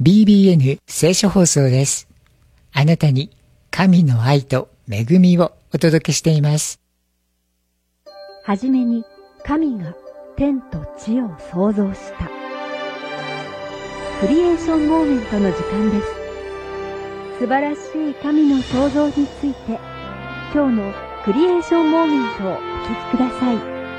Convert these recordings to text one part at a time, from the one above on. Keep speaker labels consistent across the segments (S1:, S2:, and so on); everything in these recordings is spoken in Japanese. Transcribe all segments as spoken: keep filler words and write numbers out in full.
S1: ビービーエヌ 聖書放送です。あなたに神の愛と恵みをお届けしています。
S2: はじめに神が天と地を創造した。クリエーションモーメントの時間です。素晴らしい神の創造について、今日のクリエーションモーメントをお聞きください。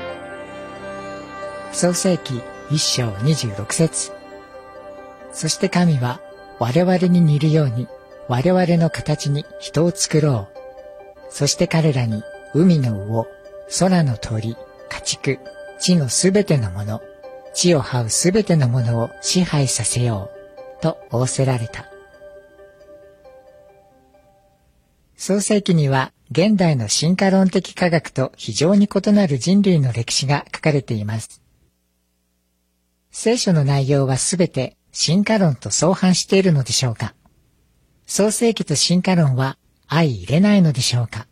S1: 創世記一章にじゅうろく節。そして神は我々に似るように我々の形に人を作ろう。そして彼らに海の魚、空の鳥、家畜、地のすべてのもの、地を這うすべてのものを支配させようと仰せられた。創世記には現代の進化論的科学と非常に異なる人類の歴史が書かれています。聖書の内容はすべて進化論と相反しているのでしょうか？創世記と進化論は相入れないのでしょうか？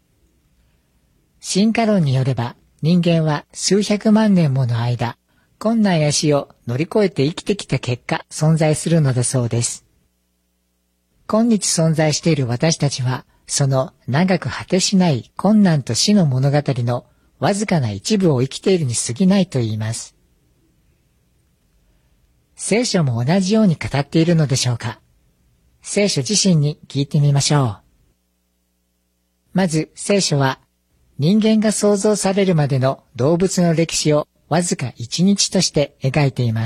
S1: 進化論によれば人間は数百万年もの間、困難や死を乗り越えて生きてきた結果存在するのだそうです。今日存在している私たちは、その長く果てしない困難と死の物語のわずかな一部を生きているに過ぎないと言います。聖書も同じように語っているのでしょうか？聖書自身に聞いてみましょう。まず聖書は人間が創造されるまでの動物の歴史をわずか一日として描いています。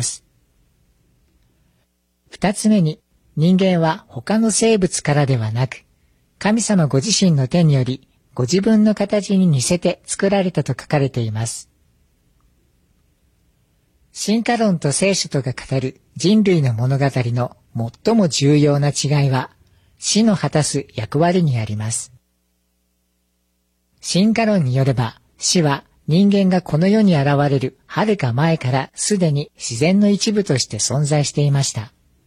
S1: 二つ目に、人間は他の生物からではなく、神様ご自身の手によりご自分の形に似せて作られたと書かれています。進化論と聖書とが語る人類の物語の最も重要な違いは、死の果たす役割にあります。進化論によれば、死は人間がこの世に現れるはるか前からすでに自然の一部として存在していました。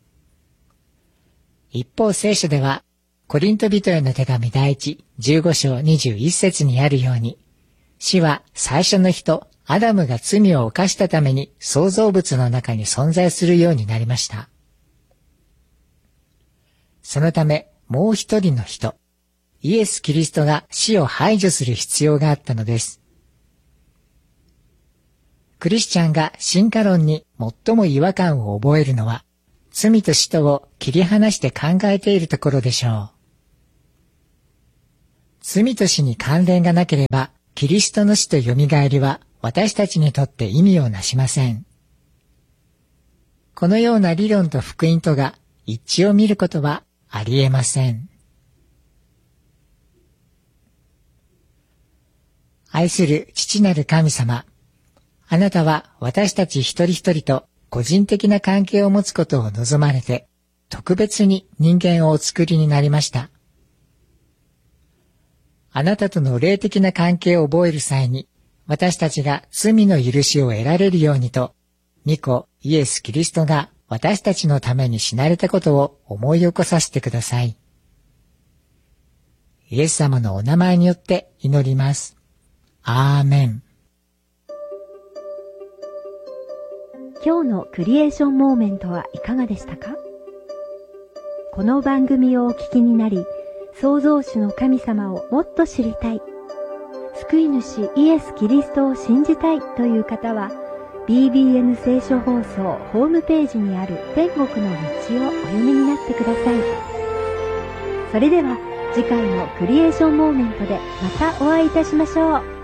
S1: 一方聖書では、コリント人への手紙第一じゅうご章にじゅういち節にあるように、死は最初の人、アダムが罪を犯したために創造物の中に存在するようになりました。そのため、もう一人の人、イエス・キリストが死を排除する必要があったのです。クリスチャンが進化論に最も違和感を覚えるのは、罪と死とを切り離して考えているところでしょう。罪と死に関連がなければ、キリストの死と蘇りは私たちにとって意味をなしません。このような理論と福音とが一致を見ることはありえません。愛する父なる神様、あなたは私たち一人一人と個人的な関係を持つことを望まれて、特別に人間をお作りになりました。あなたとの霊的な関係を覚える際に、私たちが罪の許しを得られるようにと、御子イエス・キリストが私たちのために死なれたことを思い起こさせてください。イエス様のお名前によって祈ります。アーメン。
S2: 今日のクリエーションモーメントはいかがでしたか？この番組をお聞きになり、創造主の神様をもっと知りたい、救い主イエス・キリストを信じたいという方は、ビービーエヌ 聖書放送ホームページにある天国の道をお読みになってください。それでは次回のクリエーションモーメントでまたお会いいたしましょう。